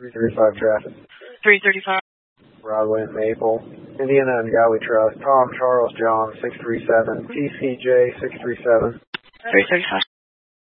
335 traffic. 335. Broadway and Maple. Indiana and Galley Trust. Tom Charles John 637. TCJ 637. 335.